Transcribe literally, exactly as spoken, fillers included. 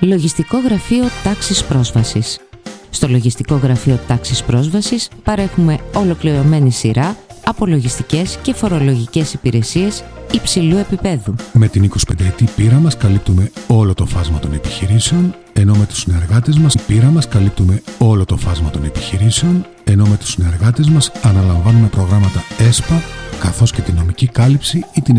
Λογιστικό Γραφείο Τάξης Πρόσβασης. Στο Λογιστικό Γραφείο Τάξης Πρόσβασης παρέχουμε ολοκληρωμένη σειρά από λογιστικές και φορολογικές υπηρεσίες υψηλού επίπεδου. Με την εικοσιπενταετή πείρα μας καλύπτουμε όλο το φάσμα των επιχειρήσεων, ενώ με τους συνεργάτες μας, πείρα μας καλύπτουμε όλο το φάσμα των επιχειρήσεων, ενώ με τους συνεργάτες μας αναλαμβάνουμε προγράμματα ΕΣΠΑ, καθώς και την νομική κάλυψη ή την